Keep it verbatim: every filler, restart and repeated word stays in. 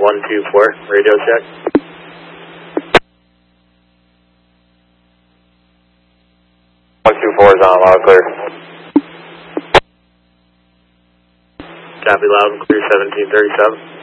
one two four, radio check. one two four is on, loud and clear. Copy, loud and clear, seventeen thirty-seven.